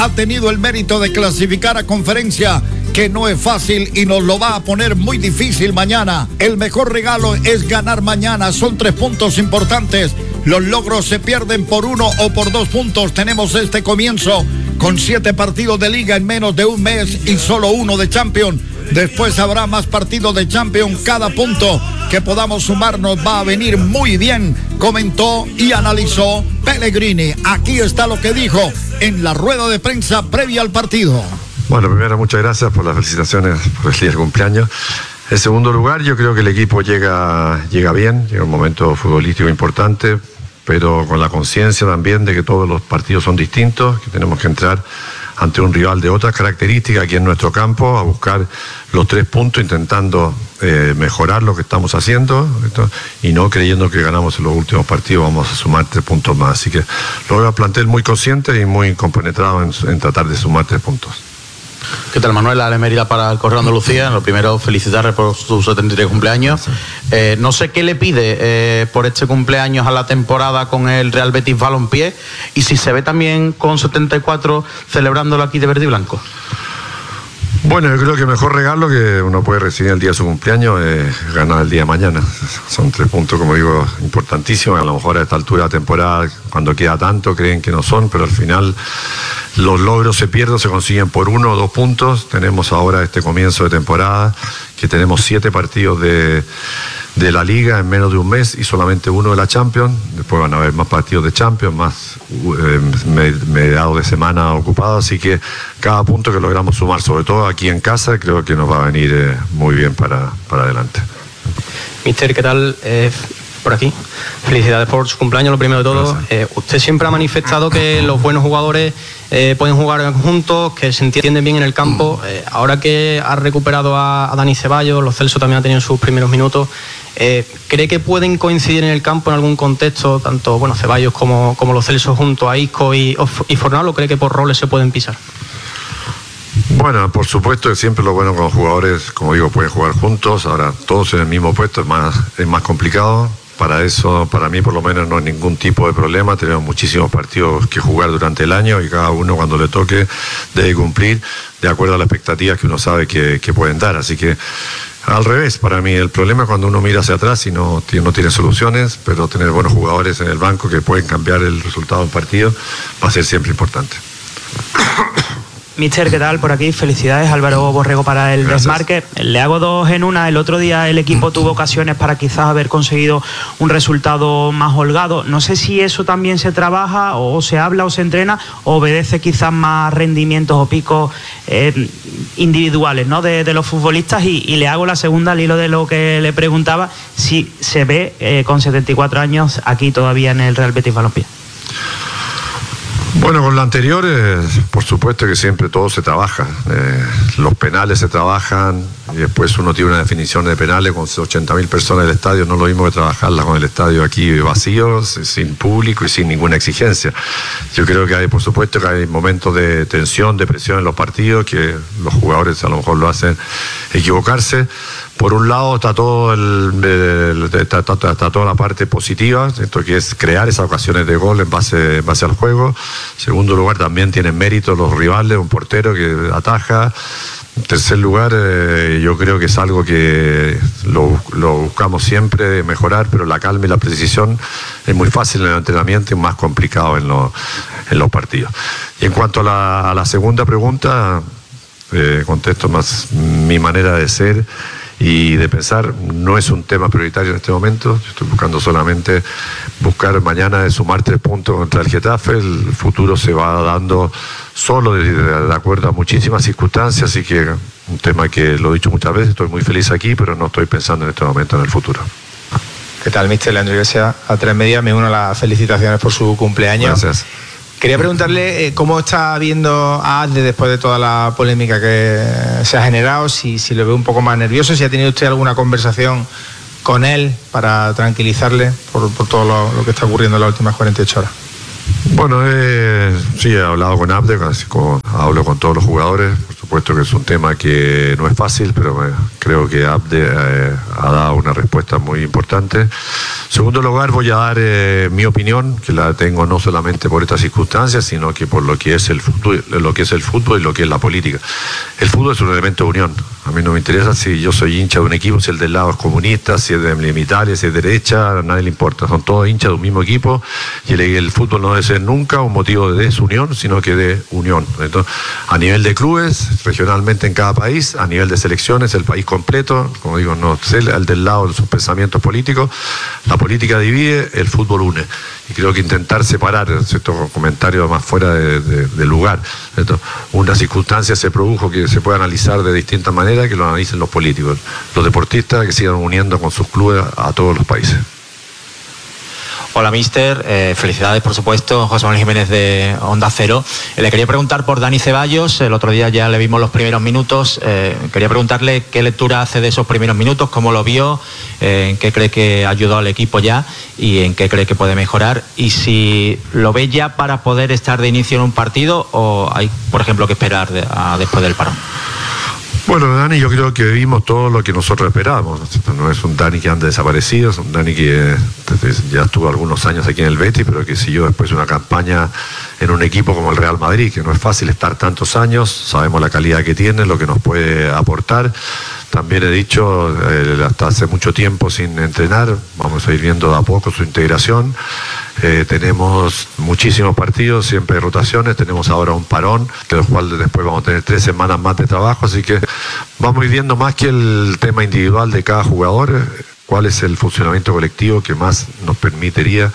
ha tenido el mérito de clasificar a Conferencia, que no es fácil y nos lo va a poner muy difícil mañana. El mejor regalo es ganar mañana. Son 3 puntos importantes. Los logros se pierden por 1 o por 2 puntos. Tenemos este comienzo con 7 partidos de liga en menos de un mes y solo 1 de Champions. Después habrá más partidos de Champions. Cada punto que podamos sumar nos va a venir muy bien, comentó y analizó Pellegrini. Aquí está lo que dijo en la rueda de prensa previa al partido. Bueno, primero, muchas gracias por las felicitaciones por el día del cumpleaños. En segundo lugar, yo creo que el equipo llega bien, llega un momento futbolístico importante, pero con la conciencia también de que todos los partidos son distintos, que tenemos que entrar ante un rival de otras características aquí en nuestro campo, a buscar los 3 puntos, intentando mejorar lo que estamos haciendo, y no creyendo que ganamos en los últimos partidos, vamos a sumar 3 puntos más. Así que lo veo al plantel muy consciente y muy compenetrado en tratar de sumar 3 puntos. ¿Qué tal, Manuel? Ale Mérida para el Correo de Andalucía. Lo primero, felicitarle por su 73 cumpleaños. No sé qué le pide por este cumpleaños a la temporada con el Real Betis Balompié, y si se ve también con 74 celebrándolo aquí de verde y blanco. Bueno, yo creo que el mejor regalo que uno puede recibir el día de su cumpleaños es ganar el día de mañana. Son 3 puntos, como digo, importantísimos. A lo mejor a esta altura de la temporada, cuando queda tanto, creen que no son, pero al final los logros se pierden, se consiguen por 1 o 2 puntos. Tenemos ahora este comienzo de temporada, que tenemos 7 partidos de la Liga en menos de un mes y solamente 1 de la Champions. Después van a haber más partidos de Champions, más mediados de semana ocupados, así que cada punto que logramos sumar, sobre todo aquí en casa, creo que nos va a venir muy bien para adelante. Mister, ¿qué tal? Por aquí. Felicidades por su cumpleaños, lo primero de todo. Usted siempre ha manifestado que los buenos jugadores pueden jugar juntos, que se entienden bien en el campo. Ahora que ha recuperado a Dani Ceballos, Lo Celso también ha tenido sus primeros minutos, ¿cree que pueden coincidir en el campo en algún contexto, tanto Ceballos como Lo Celso junto a Isco y Fornal, o cree que por roles se pueden pisar? Bueno, por supuesto que siempre lo bueno con los jugadores, como digo, pueden jugar juntos. Ahora todos en el mismo puesto es más complicado. Para eso, para mí por lo menos, no hay ningún tipo de problema. Tenemos muchísimos partidos que jugar durante el año y cada uno, cuando le toque, debe cumplir de acuerdo a las expectativas que uno sabe que pueden dar. Así que al revés, para mí el problema es cuando uno mira hacia atrás y no tiene soluciones, pero tener buenos jugadores en el banco que pueden cambiar el resultado del partido va a ser siempre importante. Mister, ¿qué tal? Por aquí, felicidades. Álvaro Borrego para el Desmarque. Le hago 2 en una. El otro día el equipo tuvo ocasiones para quizás haber conseguido un resultado más holgado. No sé si eso también se trabaja, o se habla, o se entrena, o obedece quizás más rendimientos o picos individuales, ¿no?, de los futbolistas. Y le hago la segunda al hilo de lo que le preguntaba, si se ve con 74 años aquí todavía en el Real Betis Balompié. Bueno, con lo anterior, por supuesto que siempre todo se trabaja. Los penales se trabajan, y después uno tiene una definición de penales con 80.000 personas en el estadio. No es lo mismo que trabajarla con el estadio aquí vacío, sin público y sin ninguna exigencia. Yo creo que por supuesto que hay momentos de tensión, de presión en los partidos, que los jugadores a lo mejor lo hacen equivocarse. Por un lado está toda la parte positiva, esto que es crear esas ocasiones de gol en base al juego. En segundo lugar, también tienen mérito los rivales, un portero que ataja. En tercer lugar, yo creo que es algo que lo buscamos siempre mejorar, pero la calma y la precisión es muy fácil en el entrenamiento y más complicado en los partidos. Y en cuanto a la segunda pregunta, contesto más mi manera de ser y de pensar. No es un tema prioritario en este momento. Yo estoy buscando solamente mañana de sumar 3 puntos contra el Getafe. El futuro se va dando solo de acuerdo a muchísimas circunstancias, así que un tema que lo he dicho muchas veces, estoy muy feliz aquí, pero no estoy pensando en este momento en el futuro. ¿Qué tal, mister? Leandro Iglesias, A3 Media. Me uno a las felicitaciones por su cumpleaños. Gracias. Quería preguntarle cómo está viendo a Adle después de toda la polémica que se ha generado, si lo ve un poco más nervioso, si ha tenido usted alguna conversación con él para tranquilizarle por todo lo que está ocurriendo en las últimas 48 horas. Bueno, sí, he hablado con Abde, hablo con todos los jugadores. Por supuesto que es un tema que no es fácil, pero creo que Abde ha dado una respuesta muy importante. En segundo lugar, voy a dar mi opinión, que la tengo no solamente por estas circunstancias, sino que por lo que es el fútbol, y lo que es la política. El fútbol es un elemento de unión. A mí no me interesa si yo soy hincha de un equipo, si el del lado es comunista, si es de Italia, si es de derecha, a nadie le importa. Son todos hinchas de un mismo equipo y el fútbol no debe ser nunca un motivo de desunión, sino que de unión. Entonces, a nivel de clubes, regionalmente en cada país, a nivel de selecciones, el país completo, como digo, no sé el del lado de sus pensamientos políticos, la política divide, el fútbol une. Y creo que intentar separar estos comentarios más fuera de lugar. Entonces, una circunstancia se produjo que se puede analizar de distintas maneras, que lo analicen los políticos, los deportistas que sigan uniendo con sus clubes a todos los países. Hola, míster. Felicidades, por supuesto. José Manuel Jiménez de Onda Cero. Le quería preguntar por Dani Ceballos. El otro día ya le vimos los primeros minutos. Quería preguntarle qué lectura hace de esos primeros minutos, cómo lo vio, en qué cree que ayudó al equipo ya y en qué cree que puede mejorar. Y si lo ve ya para poder estar de inicio en un partido o hay, por ejemplo, que esperar después del parón. Bueno, Dani, yo creo que vimos todo lo que nosotros esperábamos. No es un Dani que anda desaparecido, es un Dani que ya estuvo algunos años aquí en el Betis, pero que siguió después una campaña en un equipo como el Real Madrid, que no es fácil estar tantos años, sabemos la calidad que tiene, lo que nos puede aportar. También he dicho, hasta hace mucho tiempo sin entrenar, vamos a ir viendo de a poco su integración. Tenemos muchísimos partidos, siempre hay rotaciones, tenemos ahora un parón, que los cuales después vamos a tener 3 semanas más de trabajo, así que vamos a ir viendo más que el tema individual de cada jugador, cuál es el funcionamiento colectivo que más nos permitiría